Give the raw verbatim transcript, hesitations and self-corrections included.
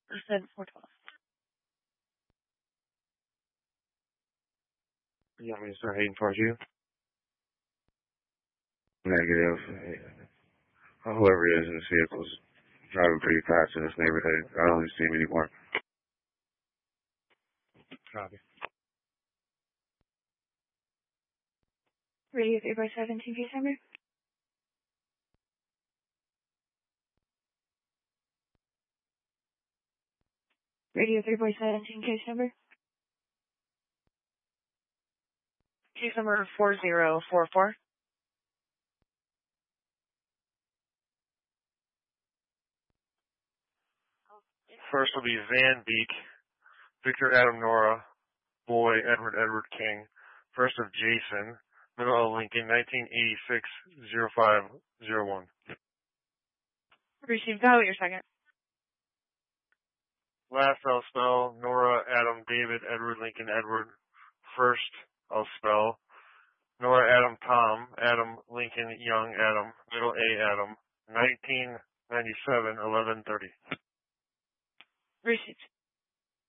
Said four twelve. You want me to start heading towards you? Negative. Whoever it is in this vehicle is driving pretty fast in this neighborhood. I don't see him anymore. Copy. Radio three by seventeen, case number. Radio three by seventeen, case number. Case number four zero four four. First will be Van Beek, Victor Adam Nora, Boy Edward Edward King. First of Jason, middle of Lincoln, nineteen eighty-six, oh five oh one. Received. How about your second? Last I'll spell Nora Adam David Edward Lincoln Edward. First I'll spell Nora Adam Tom Adam Lincoln Young Adam middle A Adam nineteen ninety-seven eleven thirty. Received.